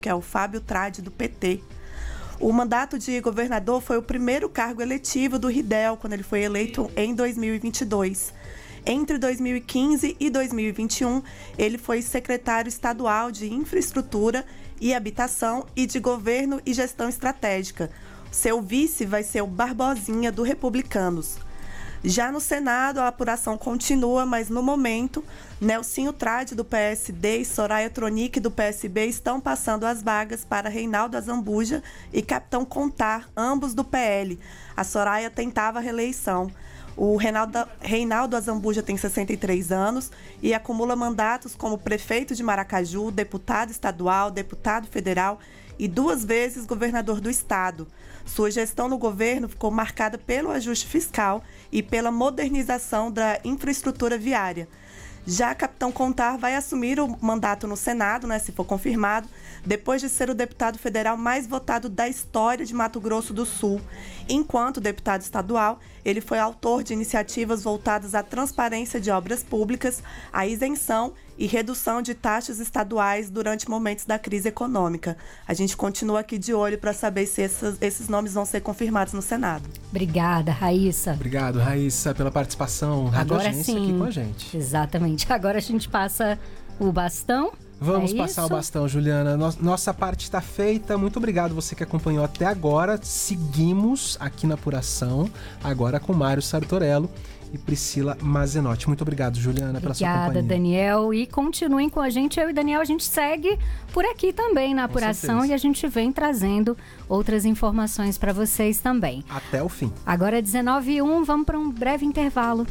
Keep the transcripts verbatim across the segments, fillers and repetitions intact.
que é o Fábio Trade, do P T. O mandato de governador foi o primeiro cargo eletivo do Ridel, quando ele foi eleito em dois mil e vinte e dois. Entre dois mil e quinze e dois mil e vinte e um, ele foi secretário estadual de Infraestrutura e Habitação e de Governo e Gestão Estratégica. Seu vice vai ser o Barbosinha, do Republicanos. Já no Senado, a apuração continua, mas no momento, Nelsinho Trade, do P S D, e Soraya Tronic, do P S B, estão passando as vagas para Reinaldo Azambuja e Capitão Contar, ambos do P L. A Soraya tentava a reeleição. O Reinaldo, Reinaldo Azambuja tem sessenta e três anos e acumula mandatos como prefeito de Maracaju, deputado estadual, deputado federal e duas vezes governador do estado. Sua gestão no governo ficou marcada pelo ajuste fiscal e pela modernização da infraestrutura viária. Já Capitão Contar vai assumir o mandato no Senado, né, se for confirmado, depois de ser o deputado federal mais votado da história de Mato Grosso do Sul. Enquanto deputado estadual, ele foi autor de iniciativas voltadas à transparência de obras públicas, à isenção e redução de taxas estaduais durante momentos da crise econômica. A gente continua aqui de olho para saber se esses, esses nomes vão ser confirmados no Senado. Obrigada, Raíssa. Obrigado, Raíssa, pela participação. Agora sim, aqui com a gente. Exatamente. Agora a gente passa o bastão. Vamos é passar isso? o bastão, Juliana. Nossa parte está feita. Muito obrigado você que acompanhou até agora. Seguimos aqui na apuração, agora com Mário Sartorello e Priscila Mazenotti. Muito obrigado, Juliana, pela sua companhia. Obrigada, Daniel. E continuem com a gente. Eu e Daniel, a gente segue por aqui também na apuração e a gente vem trazendo outras informações para vocês também. Até o fim. Agora é dezenove e um, vamos para um breve intervalo.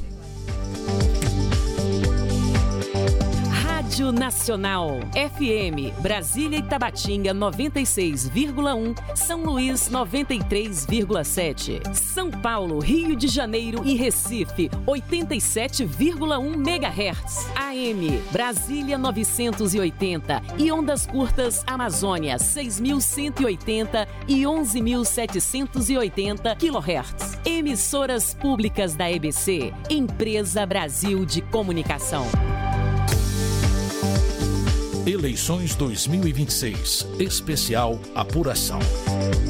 Rádio Nacional, F M, Brasília e Tabatinga noventa e seis vírgula um, São Luís noventa e três vírgula sete, São Paulo, Rio de Janeiro e Recife oitenta e sete vírgula um megahertz, A M, Brasília novecentos e oitenta e ondas curtas Amazônia seis mil cento e oitenta e onze mil setecentos e oitenta quilohertz. Emissoras públicas da E B C, Empresa Brasil de Comunicação. Eleições dois mil e vinte e seis. Especial Apuração.